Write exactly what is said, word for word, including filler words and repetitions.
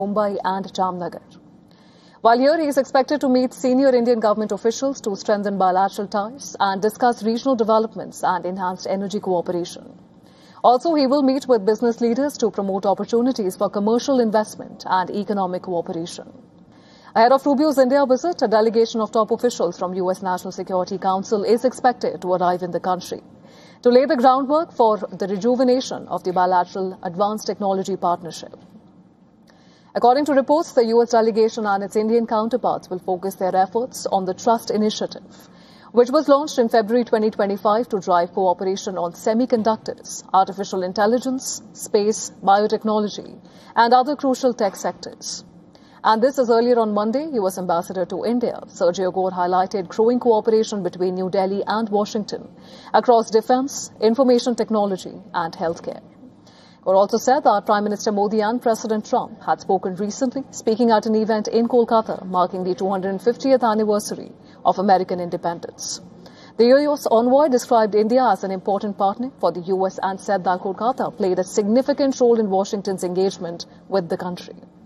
Mumbai and Jamnagar. While here, he is expected to meet senior Indian government officials to strengthen bilateral ties and discuss regional developments and enhanced energy cooperation. Also, he will meet with business leaders to promote opportunities for commercial investment and economic cooperation. Ahead of Rubio's India visit, a delegation of top officials from U S National Security Council is expected to arrive in the country to lay the groundwork for the rejuvenation of the bilateral advanced technology partnership. According to reports, the U S delegation and its Indian counterparts will focus their efforts on the Trust Initiative, which was launched in February twenty twenty-five to drive cooperation on semiconductors, artificial intelligence, space, biotechnology, and other crucial tech sectors. And this as earlier on Monday, U S Ambassador to India, Sergio Gore, highlighted growing cooperation between New Delhi and Washington across defense, information technology, and healthcare. Gore also said that Prime Minister Modi and President Trump had spoken recently, speaking at an event in Kolkata marking the two hundred fiftieth anniversary of American independence. The U S envoy described India as an important partner for the U S and said that Kolkata played a significant role in Washington's engagement with the country.